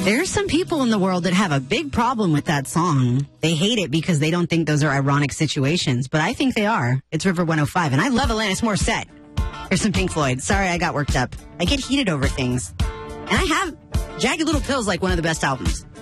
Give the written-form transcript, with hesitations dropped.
There's some people in the world that have a big problem with that song. They hate it because they don't think those are ironic situations, but I think they are. It's River 105, and I love Alanis Morissette. Here's some Pink Floyd. Sorry I got worked up. I get heated over things. And I have Jagged Little Pill's like one of the best albums.